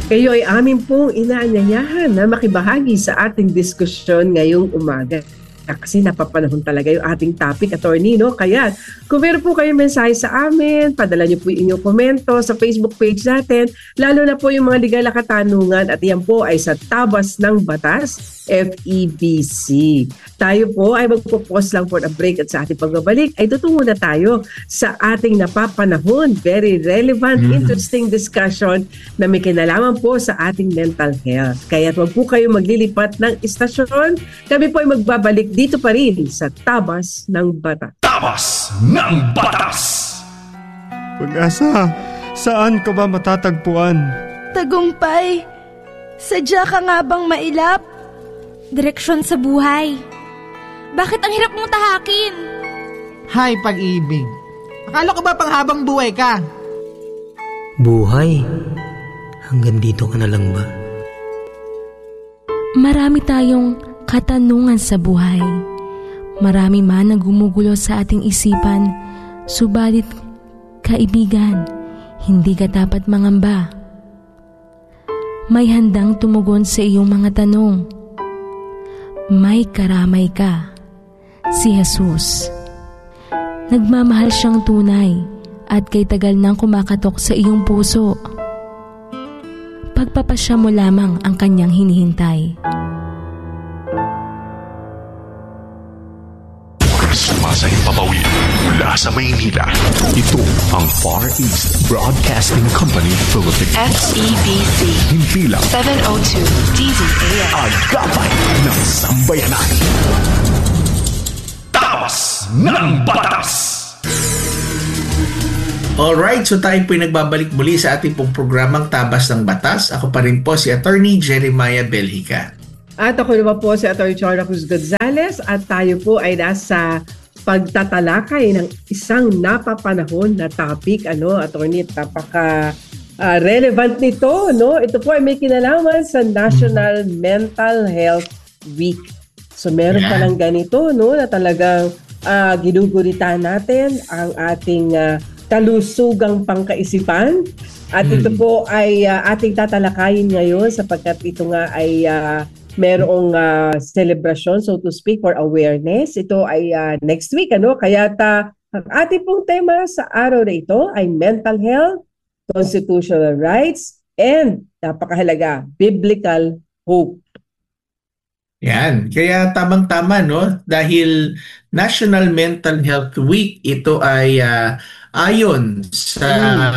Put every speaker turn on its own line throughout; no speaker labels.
Kayo ay amin pong inaanyayahan na makibahagi sa ating diskusyon ngayong umaga. Kasi napapanahon talaga yung ating topic, attorney, no? Kaya kung meron po kayong mensahe sa amin, padala niyo po yung inyong komento sa Facebook page natin, lalo na po yung mga legal na katanungan, at yan po ay sa Tabas ng Batas, FEBC. Tayo po ay magpo-pause lang for a break, at sa ating pagbabalik ay tutungo na tayo sa ating napapanahon, very relevant, interesting discussion na may kinalaman po sa ating mental health. Kaya wag po kayo maglilipat ng istasyon. Kami po ay magbabalik dito pa rin sa Tabas ng Batas.
Tabas ng Batas!
Pag-asa, saan ka ba matatagpuan?
Tagumpay, sadya ka nga bang mailap?
Direksyon sa buhay. Bakit ang hirap mong tahakin?
Hay, pag-ibig. Akala ko ba panghabang buhay ka?
Buhay? Hanggang dito ka na lang ba?
Marami tayong katanungan sa buhay. Marami man ang gumugulo sa ating isipan, subalit, kaibigan, hindi ka dapat mangamba. May handang tumugon sa iyong mga tanong. May karamay ka, si Jesus. Nagmamahal siyang tunay at kay tagal nang kumakatok sa iyong puso. Pagpapasya mo lamang ang kanyang hinihintay.
Sumasahing papawid mula sa Maynila. Ito ang Far East Broadcasting Company Philippines.
FEBC.
Himpilang
702 DZAM.
Agapay ng Sambayanan. Tabas ng Batas!
Alright, so tayo po'y nagbabalik muli sa ating pong programang Tabas ng Batas. Ako pa rin po si Attorney Jeremiah Belhica.
At ako naman po si Atty. Chona Cruz Gonzalez, at tayo po ay nasa pagtatalakay ng isang napapanahon na topic, attorney, napaka relevant nito, no? Ito po ay may kinalaman sa National Mental Health Week. So meron palang ganito, no, na talagang ginuguritan natin ang ating kalusugang pangkaisipan. At ito po ay ating tatalakayin ngayon sapagkat ito nga ay merong celebration, so to speak, for awareness. Ito ay next week, Kaya ang ating pong tema sa araw na ito ay mental health, constitutional rights, and napakahalaga, biblical hope.
Yan. Kaya tamang-tama, no? Dahil National Mental Health Week, ito ay ayon sa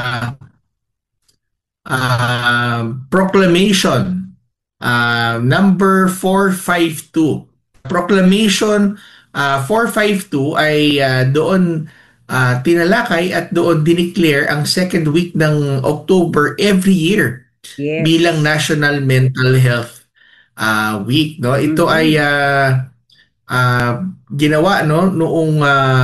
proclamation number 452. Proclamation 452 ay doon tinalakay at doon dineclare ang second week ng October every year bilang National Mental Health Week, no? Ito ay ginawa, no, noong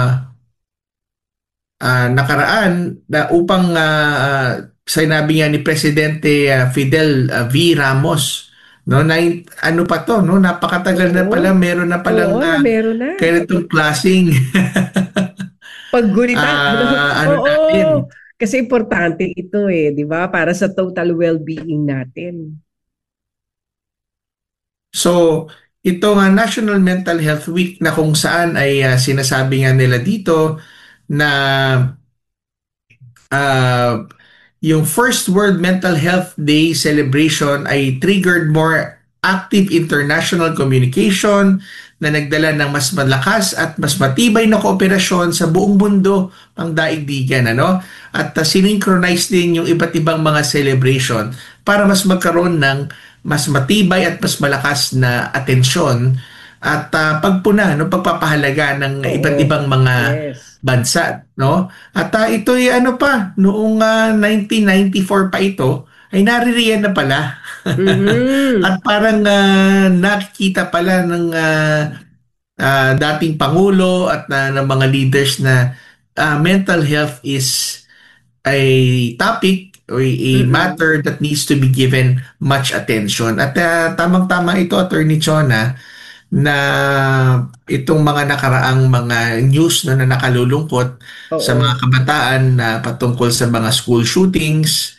nakaraan na upang sinabi nga ni Presidente Fidel V. Ramos, no, na ano pa to, no, napakatagal na pala, meron na palang ganitong klaseng
paggunitan.
natin.
Kasi importante ito di ba? Para sa total well-being natin.
So, ito nga National Mental Health Week na kung saan ay sinasabi nga nila dito na yung first World Mental Health Day celebration ay triggered more active international communication na nagdala ng mas malakas at mas matibay na kooperasyon sa buong mundo ang daigdigan, At synchronize din yung iba't ibang mga celebration para mas magkaroon ng mas matibay at mas malakas na atensyon at pagpuna, pagpapahalaga ng iba't ibang mga bansa, no? At ito ay noong 1994 pa ito ay naririyan na pala. At parang nakikita pala ng dating Pangulo at ng mga leaders na mental health is a topic or a matter that needs to be given much attention. At tamang-tama ito, Attorney Chona, na itong mga nakaraang mga news na nakalulungkot sa mga kabataan na patungkol sa mga school shootings,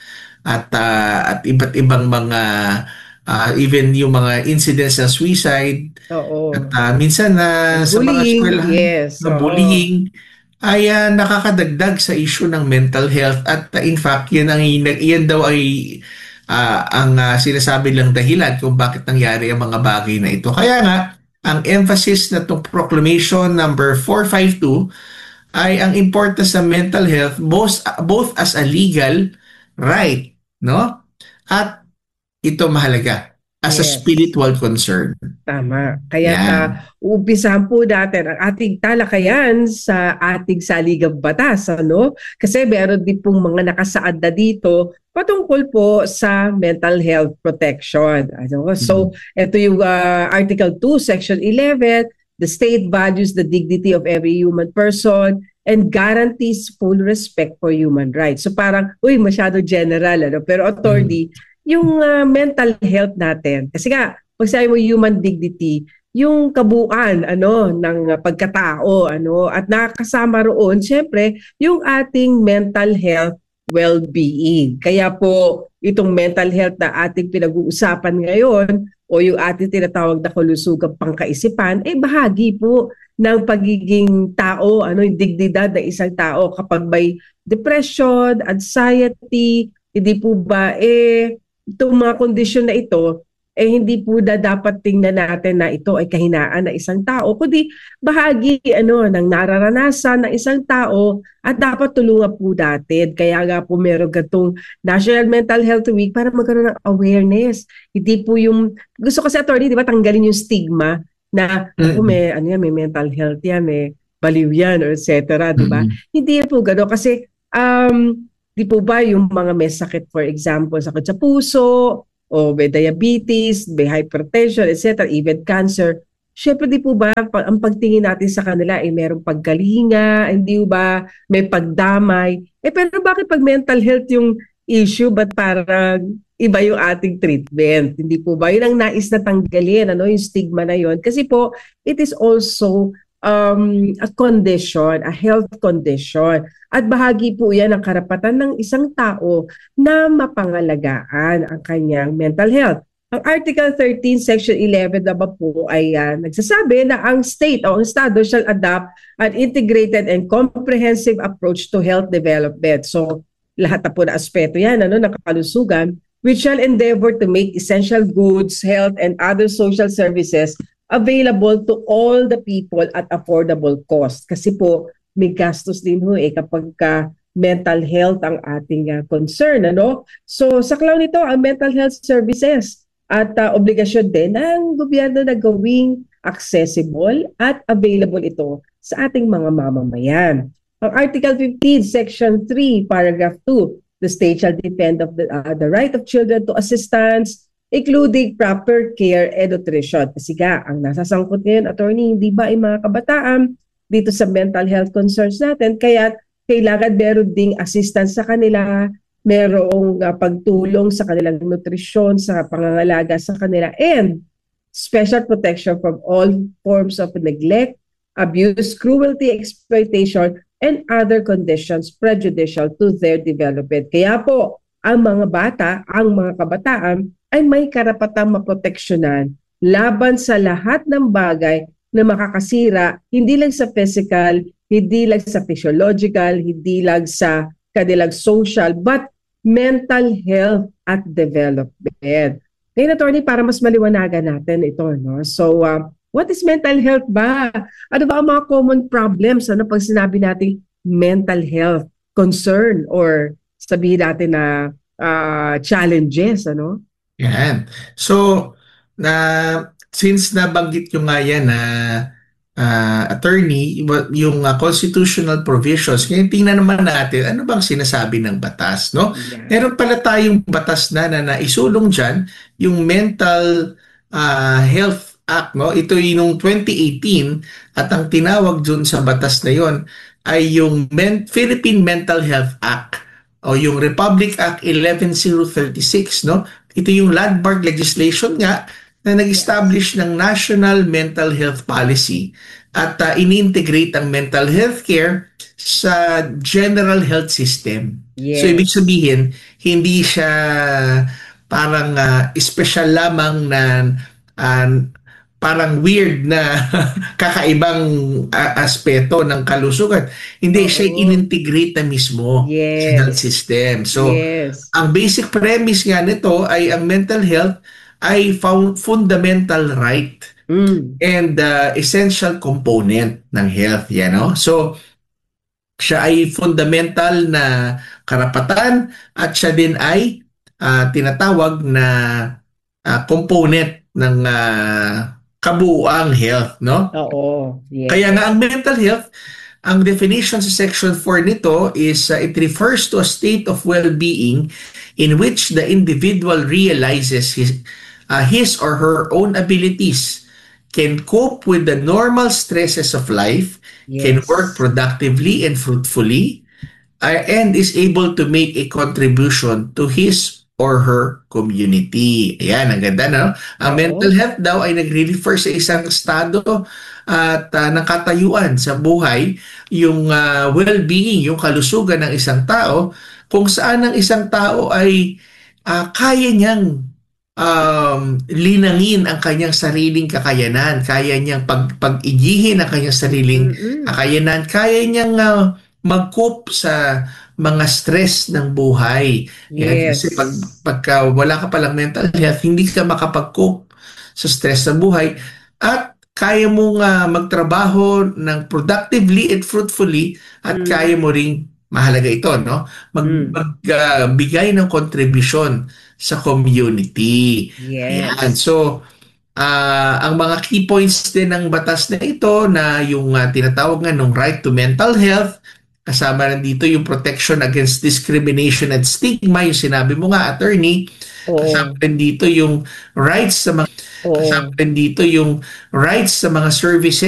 at iba't ibang mga even yung mga incidents ng suicide
Oo.
at minsan na sa mga
Bullying,
eskwelahan
yes.
na bullying ay nakakadagdag sa issue ng mental health at in fact yan daw ay ang sinasabi lang dahilan kung bakit nangyari ang mga bagay na ito. Kaya nga ang emphasis na itong Proclamation number 452 ay ang importance ng mental health both as a legal right, no? At ito mahalaga as a
Yes.
spiritual concern.
Tama. Kaya
Yan.
umpisahan po natin ang ating talakayan sa ating saligang batas. Ano? Kasi meron din pong mga nakasaad na dito patungkol po sa mental health protection. Ano? So, ito yung Article 2, Section 11, the state values the dignity of every human person and guarantees full respect for human rights. So parang, masyado general. Ano? Pero attorney, yung mental health natin, kasi nga, pag sabi mo human dignity, yung kabuuan ng pagkatao at nakakasama roon syempre yung ating mental health well-being. Kaya po itong mental health na ating pinag-uusapan ngayon o yung ating tinatawag na kalusugang pangkaisipan bahagi po ng pagiging tao, yung dignidad ng isang tao kapag may depression, anxiety, hindi po ba itong mga kondisyon na ito hindi po dapat tingnan natin na ito ay kahinaan ng isang tao, kundi bahagi ng nararanasan ng isang tao at dapat tulungan po natin. Kaya nga po meron gatong National Mental Health Week para magkaroon ng awareness. Hindi po yung, gusto kasi attorney, di ba, tanggalin yung stigma na may mental health yan, may baliw yan, or et cetera, di ba? Hindi po gano'n kasi di po ba yung mga may sakit, for example, sakit sa puso, o may diabetes, may hypertension, etc., even cancer, syempre di po ba ang pagtingin natin sa kanila ay merong pagkalinga, hindi ba may pagdamay. Pero bakit pag mental health yung issue, ba't parang iba yung ating treatment? Hindi po ba? Yun ang nais na tanggalin, yung stigma na yun. Kasi po, it is also a condition, a health condition. At bahagi po yan ng karapatan ng isang tao na mapangalagaan ang kanyang mental health. Ang Article 13, Section 11 naman po ay nagsasabi na ang state o ang Estado shall adopt an integrated and comprehensive approach to health development. So lahat na po na aspeto yan ng kalusugan, which shall endeavor to make essential goods, health, and other social services available to all the people at affordable cost. Kasi po, may gastos din kapag mental health ang ating concern. So, saklaw nito ang mental health services at obligasyon din ng gobyerno na gawing accessible at available ito sa ating mga mamamayan. Ang Article 15, Section 3, Paragraph 2, the state shall defend of the right of children to assistance, including proper care and nutrition. Kasi ang nasasangkot ngayon, attorney, hindi ba ay mga kabataan dito sa mental health concerns natin, kaya kailangan meron ding assistance sa kanila, merong pagtulong sa kanilang nutrisyon, sa pangangalaga sa kanila, and special protection from all forms of neglect, abuse, cruelty, exploitation, and other conditions prejudicial to their development. Kaya po, ang mga bata, ang mga kabataan, ay may karapatang maproteksyonan laban sa lahat ng bagay na makakasira, hindi lang sa physical, hindi lang sa physiological, hindi lang sa kanilang social, but mental health at development. Ngayon, attorney, para mas maliwanagan natin ito. So, what is mental health ba? Ano ba ang mga common problems pag sinabi natin mental health concern or sabihin natin na challenges,
Yan. So, since nabanggit nyo nga yan na attorney, yung constitutional provisions, ngayon tingnan naman natin ano bang sinasabi ng batas, no?
Yeah.
Meron pala tayong batas na naisulong dyan, yung Mental Health Act, no? Ito yung 2018 at ang tinawag dun sa batas na yon ay yung Philippine Mental Health Act o yung Republic Act 11036, no? Ito yung landmark legislation nga na nag-establish ng National Mental Health Policy at ini-integrate ang mental health care sa general health system. So, ibig
Yes.
sabihin, hindi siya parang special lamang na ah, parang weird na kakaibang aspeto ng kalusugan. Hindi, siya
Oo.
inintegrate na mismo sa health
Yes.
system. So,
Yes.
ang basic premise nga nito ay ang mental health ay fundamental right
Mm.
and essential component ng health. Yan, no? So, siya ay fundamental na karapatan at siya din ay tinatawag na component ng kabuuang health, no?
Oo.
Kaya
Yes.
nga ang mental health, ang definition sa section 4 nito is it refers to a state of well-being in which the individual realizes his or her own abilities, can cope with the normal stresses of life, can
Yes.
work productively and fruitfully, and is able to make a contribution to his or her community. Ayan, ang ganda, no? Ang
Oo.
mental health daw ay nagre-refer sa isang estado at ng katayuan sa buhay, yung well-being, yung kalusugan ng isang tao, kung saan ang isang tao ay kaya niyang linangin ang kanyang sariling kakayanan, kaya niyang pag-igihin ang kanyang sariling
Mm-mm.
kakayanan, kaya niyang mag-cope sa mga stress ng buhay. Yan,
Yes.
kasi pagka wala ka palang mental health, hindi ka makapag-cope sa stress ng buhay at kaya mong magtrabaho ng productively and fruitfully at kaya mo ring mahalaga ito, no? Magbigay ng contribution sa community.
Yes.
Ayan. So, ang mga key points din ng batas na ito na yung tinatawag nga ng right to mental health, kasama rin dito yung protection against discrimination and stigma, yung sinabi mo nga, attorney.
Oo.
Kasama rin dito yung rights sa mga
Oo.
kasama rin dito yung rights sa mga services